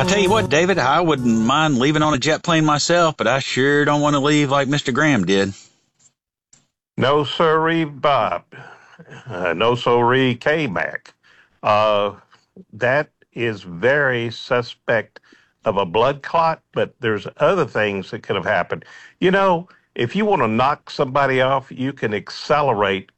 I tell you what, David, I wouldn't mind leaving on a jet plane myself, but I sure don't want to leave like Mr. Graham did. No, sirree, Bob. No, sirree, K-Mac. Uh, that is very suspect of a blood clot, but there's other things that could have happened. You know, if you want to knock somebody off, you can accelerate